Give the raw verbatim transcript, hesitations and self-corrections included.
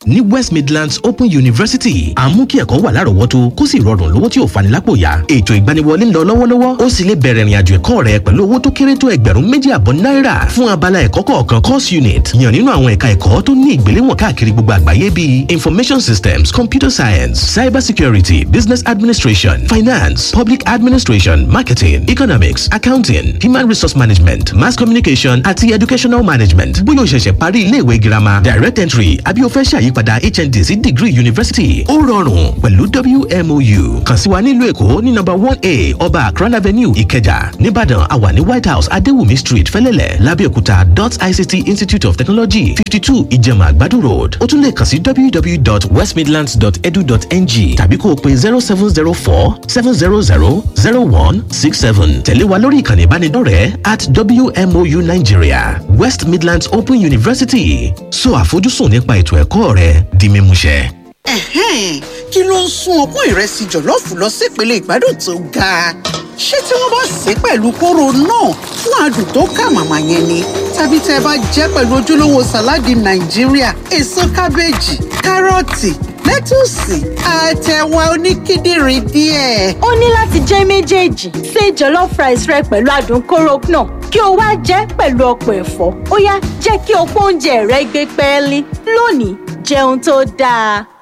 ní West Midlands Open University. Àmú kí ẹ̀kọ́ wà lárọ̀ọ́wọ́tó kó sì rọrùn lówó tí ò fani lápò yá. Ètò ìgbaniwọlé ń lọ lọ́wọ́lọ́wọ́ ó sì lè bẹ̀rẹ̀ ìrìnàjò ẹ̀kọ́ rẹ pẹ̀lú owó tó kéré tó ẹgbẹ̀rún méjì àbọ̀ náírà fún abala ẹ̀kọ́ kọ̀ọ̀kan course unit. Yàn nínú àwọn ẹ̀ka ẹ̀kọ́ tó ní ìgbéléwọ̀n káàkiri gbogbo àgbáyé bíi information systems, computer science, cyber security, business administration, finance, public administration, marketing, economics, accounting, human resource management, mass communication àti educational management. Bóyá o ṣẹ̀ṣẹ̀ parí ilé-ìwé girama, direct entry àbí o fẹ́ ṣàyípadà H N D sí degree university, ó rọrùn pẹ̀lú W M O U. Kàn sí wa nílùú Èkó ní number one A Ọba Akran Avenue Ìkẹjà. Níbàdàn a wà ní White House Adéwùmí Street Fẹ́lẹ́lẹ̀, Lábẹ́òkúta dot I C T Institute of Technology fifty-two Ìjẹ̀mà Àgbàdo Road. O tún lè kàn sí w w w dot west midlands dot e d u dot n g tàbí kó o pè zero seven zero four seven zero zero zero one six seven. Tẹ̀lé wa lórí ìkànnì ìbánidọ́rẹ̀ẹ́ at W M O U Nigeria. West Midlands Open University. So àfojúsùn nípa ètò ẹ̀kọ́ rẹ di mímúṣẹ. Ẹ̀hẹ́n, kí ló ń sún ọpọ́n ìrẹsì jọ̀lọ́ọ̀fù lọ sí ìpele ìgbádùn tó ga? Ṣé tí wọ́n bá sè é pẹ̀lú kóró náà fún adùn tó kà màmá yẹn ni? Tàbí tẹ́ ẹ bá jẹ́ pẹ̀lú ojúlówó sàláàdì Nàìjíríà, èso kábéèjì, kárọ̀tì, lẹ́tùsì, àtẹ̀wà oníkíndìnrín díẹ̀. Ó ní láti jẹ́ méjèèjì. Ṣé jollof rice rẹ pẹ̀lú adùn kóró náà kí o wá jẹ́ pẹ̀lú ọ̀pọ̀ ẹ̀fọ́. Ó yá, jẹ́ kí ọ̀pọ̀ oúnjẹ rẹ gbé pẹ́ẹ́lí. Lónìí, jẹun tó dáa.